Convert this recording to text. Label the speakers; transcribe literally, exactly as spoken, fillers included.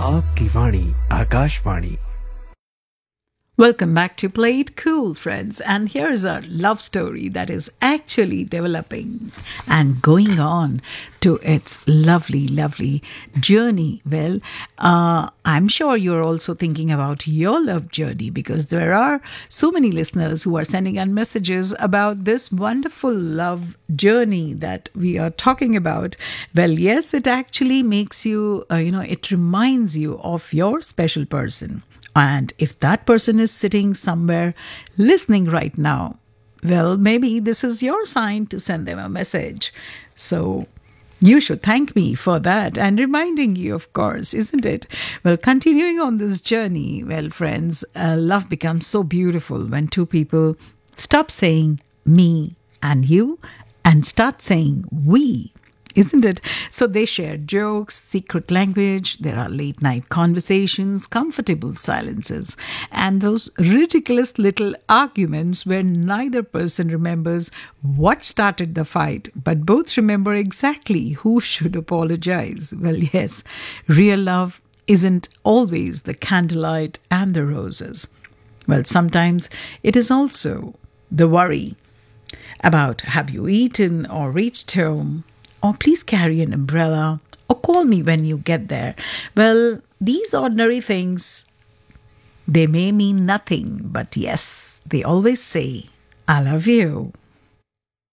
Speaker 1: आपकी वाणी Akashvani.
Speaker 2: Welcome back to Play It Cool, friends. And here's a love story that is actually developing and going on to its lovely, lovely journey. Well, uh, I'm sure you're also thinking about your love journey because there are so many listeners who are sending in messages about this wonderful love journey that we are talking about. Well, yes, it actually makes you, uh, you know, it reminds you of your special person. And if that person is sitting somewhere listening right now, well, maybe this is your sign to send them a message. So you should thank me for that and reminding you, of course, isn't it? Well, continuing on this journey, well, friends, uh, love becomes so beautiful when two people stop saying me and you and start saying we. Isn't it? So they share jokes, secret language, there are late night conversations, comfortable silences, and those ridiculous little arguments where neither person remembers what started the fight, but both remember exactly who should apologize. Well, yes, real love isn't always the candlelight and the roses. Well, sometimes it is also the worry about have you eaten or reached home? Or please carry an umbrella, or call me when you get there. Well, these ordinary things, they may mean nothing, but yes, they always say, I love you.